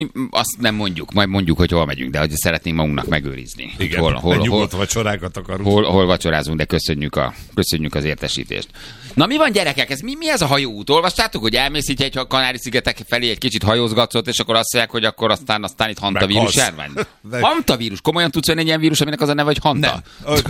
Azt nem mondjuk, majd mondjuk, hogy hol megyünk, de hogy szeretnénk magunknak megőrizni. Igen, nyugodt vacsorákat akarunk. Hol vacsorázunk, de köszönjük az értesítést. Na mi van, gyerekek, mi ez a hajóút? Olvastátok, hogy elmész így egy Kanári-szigetek felé, egy kicsit hajózgatszol, és akkor azt mondják, hogy akkor aztán itt hantavírus járvány. Hantavírus? Komolyan tudsz venni egy ilyen vírus, aminek az a neve, hogy hanta?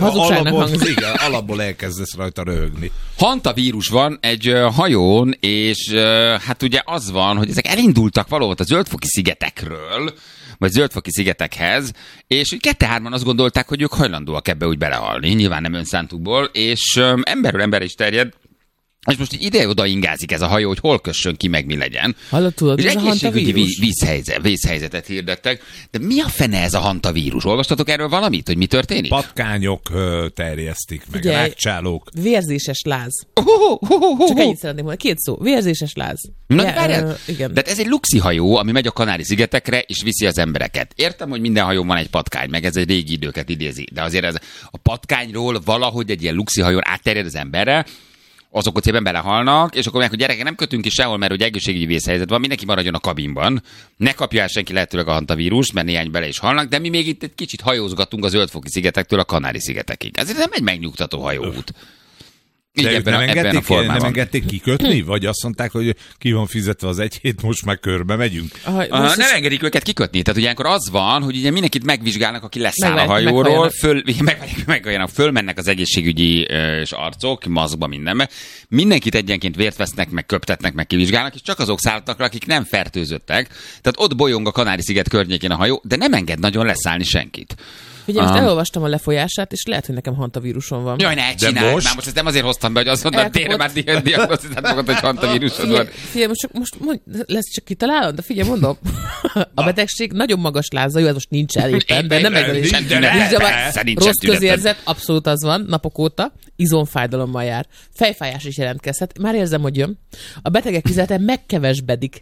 Alapból elkezdesz rajta röhögni. Hantavírus van egy hajón, és hát ugye az van, hogy ezek elindultak valahol a Zöld-foki szigetekről, vagy Zöld-foki szigetekhez, és 2-3-an azt gondolták, hogy ők hajlandóak ebbe úgy belehalni, nyilván nem önszántukból, és emberről emberre is terjed, és most így ide-oda ingázik ez a hajó, hogy hol kössön ki, meg mi legyen. Hallod, és egészségügyi vészhelyzetet hirdettek. De mi a fene ez a hantavírus? Olvastatok erről valamit, hogy mi történik? Patkányok terjesztik, meg rákcsálók. Vérzéses láz. Csak ennyit szeretném mondani. 2 szó. Vérzéses láz. Igen. De ez egy luxi hajó, ami megy a Kanári-szigetekre, és viszi az embereket. Értem, hogy minden hajón van egy patkány, meg ez egy régi időket idézi. De azért ez a patkányról valahogy egy ilyen luxi hajón átterjed az emberre, azok ott szépen belehalnak, és akkor mondják, hogy gyerekek, nem kötünk ki sehol, mert hogy egészségügyi vészhelyzet van, mindenki maradjon a kabinban. Ne kapja el senki lehetőleg a hantavírust, mert néhány bele is halnak, de mi még itt egy kicsit hajózgatunk a Zöld-foki szigetektől a Kanári-szigetekig. Ez nem egy megnyugtató hajóút. De nem engedték kikötni? Vagy azt mondták, hogy ki van fizetve az egy hét, most már körbe megyünk? Nem engedik őket kikötni. Tehát ilyenkor az van, hogy ugye mindenkit megvizsgálnak, aki leszáll a hajóról, fölmennek az egészségügyi és arcok, maszkba, mindenbe. Mindenkit egyenként vért vesznek, meg köptetnek, meg kivizsgálnak, és csak azok szálltak le, akik nem fertőzöttek. Tehát ott bolyong a Kanári-sziget környékén a hajó, de nem enged nagyon leszállni senkit. Ugye most elolvastam a lefolyását, és lehet, hogy nekem hantavírusom van. Jaj, ne csinálj! Már most ezt nem azért hoztam be, hogy azt mondtad, tényleg már diagnosztizált magad, hogy hantavírusod van. Figyelj, most lesz csak kitalálod, de figyelj, mondom. A betegség nagyon magas láza, jó, ez most nincs éppen, de nem rossz közérzet, abszolút az van, napok óta, izomfájdalommal jár. Fejfájás is jelentkezhet. Már érzem, hogy jön. A betegek vizete megkevesbedik.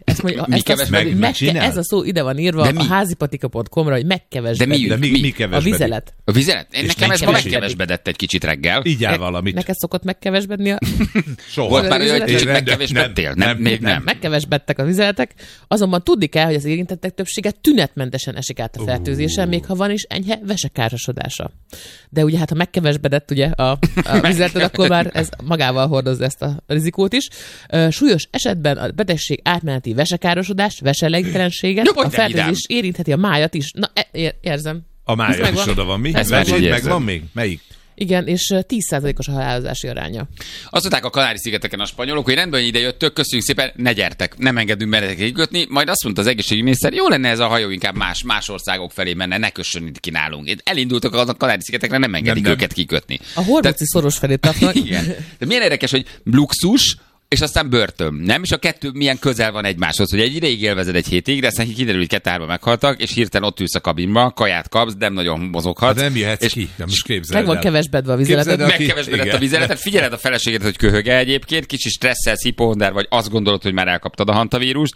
Ez a szó ide van írva a házipatika.com-ra, hogy megkevesbedik. De mi kevesbedik? Vizelet. A vizelet? Nekem ez ma megkevesbedett egy kicsit reggel. Így áll valamit. Neked szokott megkevesbedni a... Soha. Volt már olyan, hogy kicsit megkevesbedtél? Nem. Megkevesbedtek a vizeletek, azonban tudni kell, hogy az érintettek többsége tünetmentesen esik át a fertőzésen, még ha van is enyhe vesekárosodása. De ugye hát ha megkevesbedett ugye a vizeleted, akkor már ez magával hordozza ezt a rizikót is. Súlyos esetben a betegség átmeneti vesekárosodást, veselégtelenséget, a fertőzés érintheti a májat is. Na, érzem. A mája is oda van, mi? Megvan még? Melyik? Igen, és 10%-os a halálozási aránya. Azt mondták a Kanári-szigeteken a spanyolok, hogy rendben, hogy ide jöttök, köszönjük szépen, ne gyertek, nem engedünk benneteket kikötni, majd azt mondta az egészségügyminiszter, jó lenne ez a hajó inkább más országok felé menne, ne kössön itt ki nálunk. Elindultak a Kanári-szigetekre, nem engedik őket kikötni. A horvátsi szoros felé tapnak. Igen. De milyen érdekes, hogy luxus, és aztán börtön, nem? És a kettő milyen közel van egymáshoz, hogy egy ideig élvezed egy hétig, de aztán kiderül, hogy 2-3 meghaltak, és hirtelen ott ülsz a kabinba, kaját kapsz, nem nagyon mozoghatsz. De nem jöhetsz ki, nem is képzeld el. Meg van kevesbedve a vizeletet. Megkevesbedett a vizeletet, figyeled a feleséget, hogy köhöge egyébként, kicsit stresszelsz, hipohonder vagy, azt gondolod, hogy már elkaptad a hantavírust,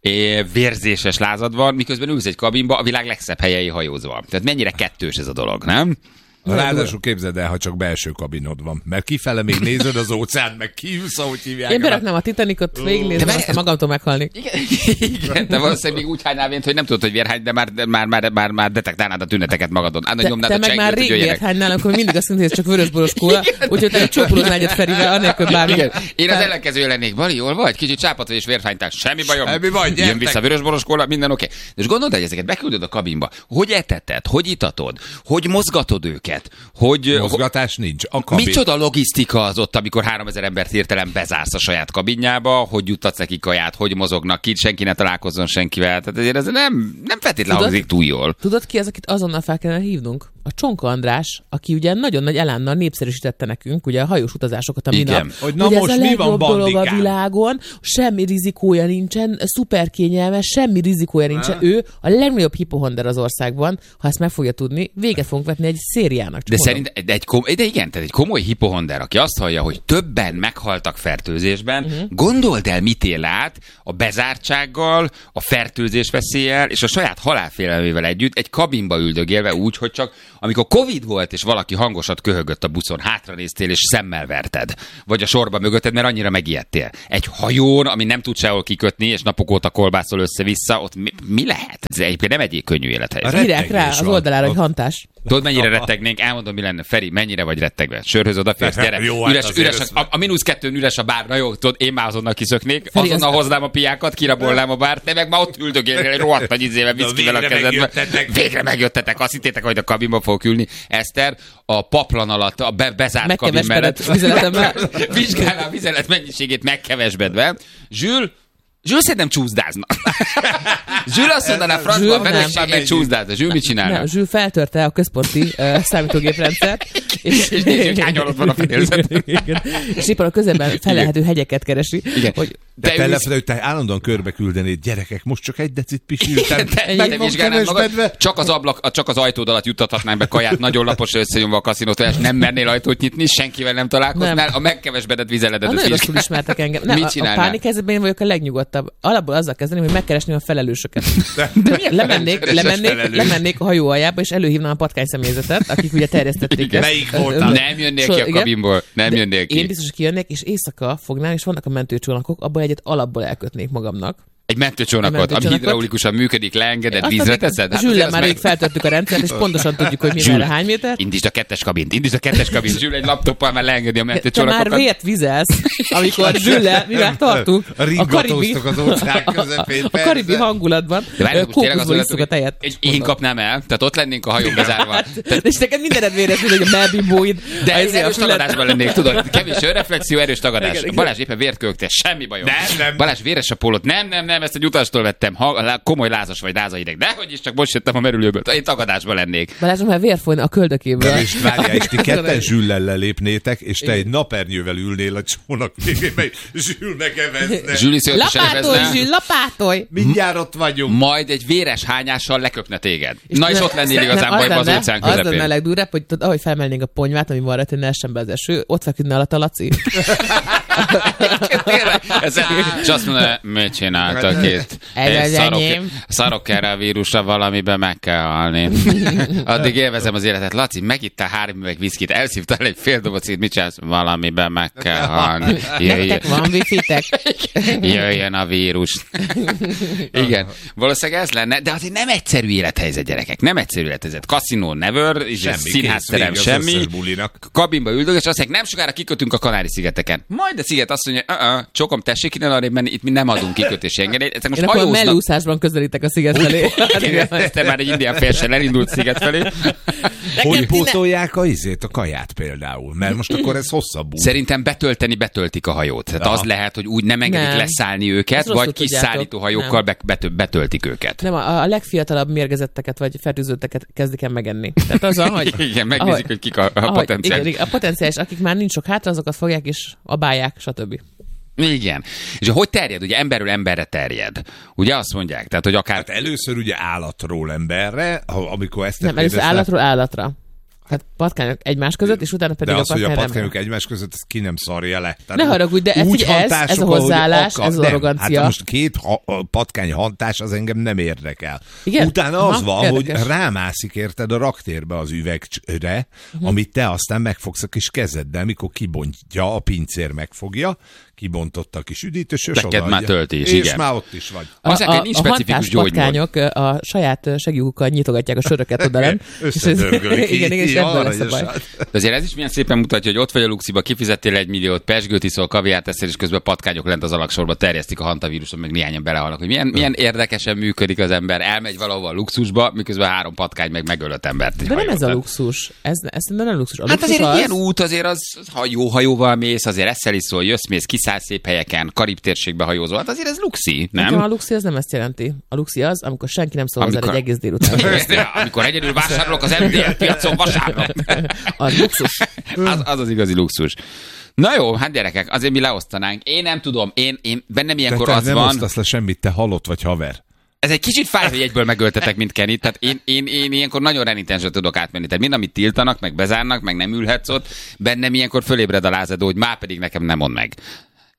vérzéses lázad van, miközben ülsz egy kabinba, a világ legszebb helyei hajózva. Tehát mennyire kettős ez a dolog, nem? Ráadásul képzeld el, ha csak belső kabinod van. Mert kifele még nézed az óceánt, meg kiülsz, ahogy hívják. Én beraknám a Titanicot, végignézem, aztán magamtól meghalni. Igen, de valószínűleg még úgy hánynál vént, hogy nem tudod, hogy vérhány, de már detektálnád a tüneteket magadon. Te meg már rég vérhánynál, akkor mindig azt mondod, hogy ez csak vörösboros kóla, úgyhogy te csókolóznál egyet Ferivel, anélkül bármi. Én az ellenkező lennék. Bali, jól vagy? Kicsit csápat és vérhánytál. Semmi bajom. Jön vissza vörösboros kóla, minden oké. És gondold, hogy ezeket beküldöd a kabinba. Hogy eteted? Hogy itatod? Hogy mozgatod őket? Mozgatás nincs. Micsoda logisztika az ott, amikor 3000 embert hirtelen bezársz a saját kabinjába, hogy juttatsz nekik kaját, hogy mozognak ki, senki ne találkozzon senkivel. Tehát ezért ez nem feltétlenül hangzik túl jól. Tudod ki az, akit azonnal fel kellene hívnunk? A Csonka András, aki ugye nagyon nagy elánnal népszerűsítette nekünk ugye a hajós utazásokat a minap. Hogy na most ez mi a van, dolog a világon, semmi rizikója nincsen, szuper kényelmes, semmi rizikója nincsen. Ő a legnagyobb hipohonder az országban, ha ezt meg fogja tudni, véget fogunk vetni egy szériának. De igen, tehát egy komoly hipohonder, aki azt hallja, hogy többen meghaltak fertőzésben, gondold el, mit él át a bezártsággal, a fertőzés veszéllyel és a saját halálfélelmével együtt egy kabinba üldögélve úgy, hogy csak amikor Covid volt, és valaki hangosat köhögött a buszon, hátranéztél, és szemmel verted. Vagy a sorba mögötted, mert annyira megijedtél. Egy hajón, ami nem tud sehol kikötni, és napok óta kolbászol össze-vissza, ott mi lehet? Ez egyébként nem egy könnyű élethelyzet. Írják rá az oldalára, hogy hantás. Tudod, mennyire rettegnénk? Elmondom, mi lenne. Feri, mennyire vagy rettegve? Sörhöz odaférsz, gyere. Jó, üres, a -2 üres a bár. Na jó, tudod, én már azonnal kiszöknék, Feri, azonnal hoznám a piákat, kirabolnám a bárt, te meg már ott üldögélnél egy rohadt nagy izével, viszkivel a kezedbe. Végre megjöttetek, azt hittétek, hogy a kabinba fogok ülni. Eszter, a paplan alatt, a bezárt kabin mellett vizsgálná a vizelet mennyiségét megkevesbedve. Zsül szerintem csúszdázna. Zsül azt mondaná, francba a feleségét csúszdázna. Zsül mit csinálna? Nem, Zsül feltörte a központi számítógéprendszert. És nézzük, hány alatt van a fedélzet. És éppen a közelben felelhető hegyeket keresi. Igen. Hogy de te te állandóan körbe küldenéd, gyerekek, most csak egy decit pisiltem. Te vizsgálnád magad, csak az ajtód alatt juttathatnánk be kaját, nagyon lapos összenyomva a kaszinót, és nem mernél ajtót nyitni, senkivel nem találkoznál, a megkevesbedett vizeledet. Nagyon rosszul ismertek engem. Nem, a pánik helyzetben én vagyok a legnyugodtabb. Alapból azzal kezdeném, hogy megkeresném a felelősöket. Lemennék a hajó aljába, és előhívnám a patkány személyzetet, akik ugye terjesztették ezt. Melyik voltál? Nem jönnék ki a kabinból. Nem jönnék ki. Én biztos, hogy kijönnék, és éjszaka fognám, és vannak a mentőcsónakok, abban egyet alapból elkötnék magamnak. Egy mentőcsónakot, ami hidraulikusan működik, leengedett, vízre teszed? Zsüllel már feltörtük a rendszert, és pontosan tudjuk, hogy mi hány méter. Indítsd a kettes kabint. Zsüll egy laptoppal már leengedi a mentőcsónakokat. Te már vért vizelsz, amikor Zsüllel, mivel tartunk a karibi hangulatban, kókuszból isszuk a tejet. Én kapnám el, tehát ott lennénk a hajón bezárva. És neked mindened véres, hogy a melbimbóid. De én erős tagadásban lennék, tudod, kevés önreflexió, erős tagadás. Balázs éppen vért köhögte, semmi bajom. Balázs véres a pólót, nem, ezt egy utastól vettem, komoly lázas vagy lázaideg. Dehogy is, csak most jöttem a merülőből. Én tagadásban lennék. Balázs, már vér folyna a köldökéből. És várjál, és ti ketten Zsüllel lelépnétek, és te egy napernyővel ülnél a csónak végén, Zsül megevezne. Lapátolj! Mindjárt ott vagyunk. Majd egy véres hányással leköpne téged. Na és ott lennél igazán bajban az óceán közepén. Az lenne a legdurább, hogy ahogy felmelnénk a ponyvát, ami van rá, hogy ne essen be az eső, ott feküdne alatt a Laci. És azt mondja, mit csináltak itt? Szarok erre a vírusra, valamiben meg kell halni. Addig élvezem az életet. Laci, megittál 3 üveg viszkit, elszívtál egy fél dobocit, mit csinálsz? Valamiben meg kell halni. Nektek van wifi-tek? Jöjjön a vírus. Igen, valószínűleg ez lenne, de azért nem egyszerű élethelyzet, gyerekek. Nem egyszerű élethelyzet. Kaszinó never, színházterem semmi. Kabinba üldög, és azt mondják, nem sokára kikötünk a Kanári-szigeteken. Majd a sziget azt mondja, csokom, tessék innen arrébb menni, itt mi nem adunk kikötési engedélyt. Én akkor a mellúszásban közelítek a sziget felé. Ezt már egy indián félsen elindult sziget felé. Hogy pótolják a kaját például? Mert most akkor ez hosszabb út. Szerintem betöltik a hajót. Tehát az lehet, hogy úgy nem engedik leszállni őket, vagy kis szállítóhajókkal betöltik őket. Nem, a legfiatalabb mérgezetteket vagy fertőzötteket kezdik el megenni. Tehát az, hogy igen, megnézik, hogy kik a potenciális. Igen, a potenciális, akik már nincs sok hátra, azokat fogják és abálják, stb. Igen. És hogy terjed? Ugye emberről emberre terjed. Ugye azt mondják? Tehát, hogy akár... Hát először ugye állatról emberre, amikor ezt... Nem, először állatról állatra. Tehát patkányok egymás között, és utána pedig de az, hogy a patkányok egymás között, ezt ki nem szarja le. Tehát ne haragudj, de ez a hozzáállás, ez az arrogancia. Hát most 2 patkány hantás, az engem nem érdekel. Igen? Utána az van, érdekes, hogy rámászik érted a raktérbe az üvegre, amit te aztán megfogsz a kis kezeddel, mikor kibontja, a pincér megfogja, kibontotta a kis üdítős, és odaadja. Már tölti is, és igen. már ott is vagy. A hantás patkányok a saját segjukkal nyitogatják a söröket odalent. Összedörgölik. Igen, és ebből lesz a baj. De azért ez is milyen szépen mutatja, hogy ott vagy a Luxiba, kifizettél 1 milliót, pesgőt iszol, kaviárt eszel, és közben patkányok lent az alagsorba terjesztik a hantavíruson, meg néhányan belehalnak. Hogy milyen érdekesen működik az ember. Elmegy valahova a luxusba, miközben 3 patkány meg megöl 5 embert. De nem ez a luxus. Ez nem luxus. Hát azért egy ilyen út, azért az, ha jó hajóval mész, azért eszel iszol, jössz, mész, kiszállsz szép helyeken, Karib térségbe hajózol. Hát azért ez luxi, nem? A luxi az nem ezt jelenti. A luxi az, amikor senki nem szól hozzá egy egész délután. Amikor egyedül vásárolok az MDL piacon vasárnap. Az luxus. Az igazi luxus. Na jó, hát gyerekek, azért mi leosztanánk. Én nem tudom, én bennem ilyenkor az nem van... nem osztasz le semmit, te halott vagy haver. Ez egy kicsit fáj, hogy egyből megöltetek, mint Kenny. Tehát én ilyenkor nagyon renitensre tudok átmenni. Tehát mind, amit tiltanak, meg bezárnak, meg nem ülhetsz ott, bennem ilyenkor fölébred a lázadó, hogy már pedig nekem nem mond meg.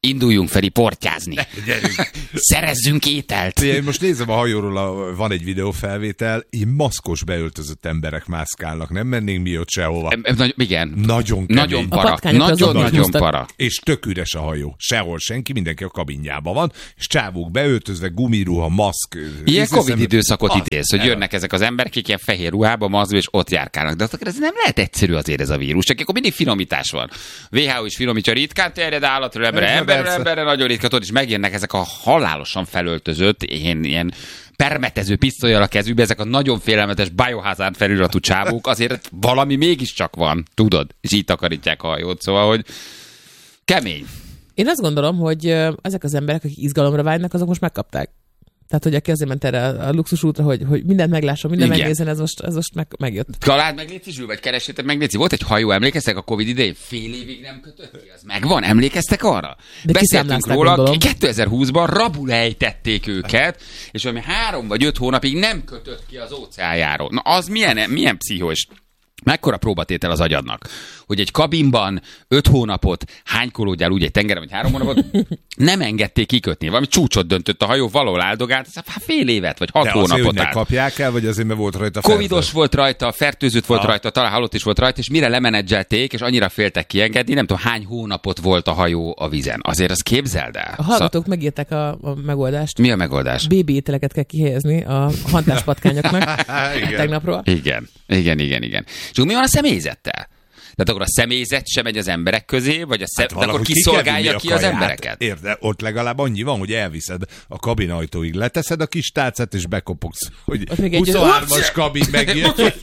Induljunk fel portyázni. Szerezzünk ételt. Én most nézem a hajóról, van egy videófelvétel, így maszkos beöltözött emberek mászkálnak. Nem mennénk mi ott sehova. Igen. Nagyon kemény. Nagyon para. Nagyon para. És tök üres a hajó. Sehol senki, mindenki a kabinjában van, és csávók beöltözve, gumiruha, maszk. Ilyen Covid időszakot idéz, hogy jönnek ezek az emberek, akik ilyen fehér ruhába, maszkba, és ott járkálnak. De ez nem lehet egyszerű azért ez a vírus, csak akkor mindig finomítás van. WHO is finomítja, ritkán terjed állatról emberre nagyon ritka, és megjönnek ezek a halálosan felöltözött, ilyen permetező pisztollyal a kezükbe, ezek a nagyon félelmetes Biohazard feliratú csávók, azért valami mégiscsak van, tudod? És így takarítják a hajót, szóval, hogy kemény. Én azt gondolom, hogy ezek az emberek, akik izgalomra vágynak, azok most megkapták. Tehát, hogy aki azért ment erre a luxus útra, hogy mindent meglásson, mindent megnézzen, ez most megjött. Találd meg, légy Zsül, vagy keressétek meg, légy. Volt egy hajó, emlékeztek a Covid idején? Fél évig nem kötött ki, az megvan? Emlékeztek arra? De beszéltünk róla, 2020-ban rabul ejtették őket, és valami 3 vagy 5 hónapig nem kötött ki az óceánjáról. Na az milyen pszichós? Mekkora próbatétel az agyadnak, hogy egy kabinban 5 hónapot hánykolódjál úgy egy tengeren, vagy 3 hónapot, nem engedték kikötni. Valami csúcsot döntött a hajó, valahol áldogált, fél évet, vagy 6 hónapot állt. De kapják el, vagy azért, mert volt rajta Covidos volt rajta, fertőzött volt rajta, talán halott is volt rajta, és mire lemenedzselték, és annyira féltek kiengedni, nem tudom hány hónapot volt a hajó a vízen. Azért azt képzeld el. A hallgatók megírták a megoldást. Mi a megoldás? BB ételeket kell kihelyezni a hantáspatkányoknak tegnapról. Igen. És mi van a személyzettel? Tehát akkor a személyzet sem megy az emberek közé, vagy de akkor kiszolgálja ki az embereket? Érde, ott legalább annyi van, hogy elviszed a kabinajtóig, leteszed a kis tálcát, és bekopogsz, hogy 23-as kabin megírt.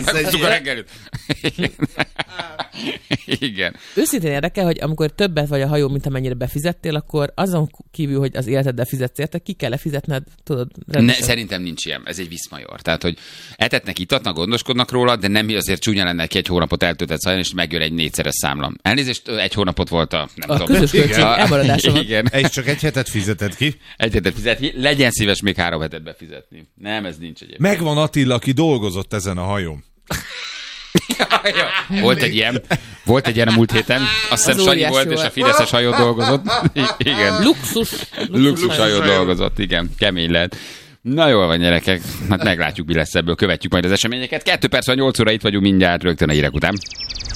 Igen. Őszintén érdekel, hogy amikor többet vagy a hajó, mint amennyire befizettél, akkor azon kívül, hogy az életeddel fizetsz érte, ki kell lefizetned, tudod? Szerintem nincs ilyen, ez egy viszmajor. Tehát, hogy etetnek, itatnak, gondoskodnak róla, de nem azért csúnya lenne, ki egy hónapot eltöltesz hajon, és megjön egy 4-szeres számla. Elnézést, 1 hónapot volt a közös költség elmaradása van. Igen. És csak 1 hetet fizeted ki. 1 hetet fizet ki, legyen szíves még 3 hetet befizetni. Nem, ez nincs egyébként. Megvan Attila, aki dolgozott ezen a hajón. Volt egy ilyen a múlt héten. Azt hiszem Sanyi volt, és a Fideszes hajó dolgozott. Igen. Luxus hajó dolgozott, igen. Kemény lehet. Na jól van, gyerekek. Hát meglátjuk, mi lesz ebből. Követjük majd az eseményeket. 2 perc van 8 óra, itt vagyunk mindjárt rögtön a hírek után.